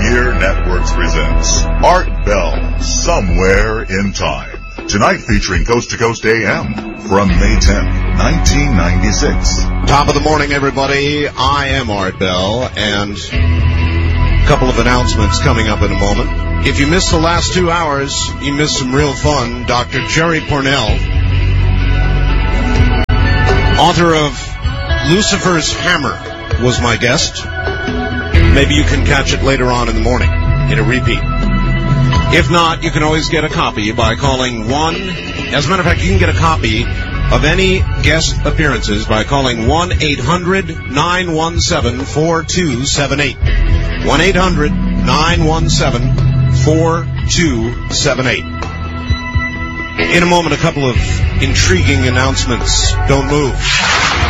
Gear Networks presents Art Bell, Somewhere in Time. Tonight featuring Coast to Coast AM from May 10th, 1996. Top of the morning, everybody. I am Art Bell, and a couple of announcements coming up in a moment. If you missed the last 2 hours, you missed some real fun. Dr. Jerry Pournelle, author of Lucifer's Hammer, was my guest. Maybe you can catch it later on in the morning in a repeat. If not, you can always get a copy by calling 1. As a matter of fact, you can get a copy of any guest appearances by calling 1-800-917-4278. 1-800-917-4278. In a moment, a couple of intriguing announcements. Don't move.